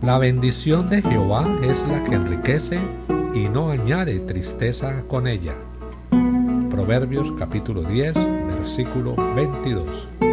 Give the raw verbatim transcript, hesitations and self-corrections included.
La bendición de Jehová es la que enriquece y no añade tristeza con ella. Proverbios capítulo diez, versículo veintidós.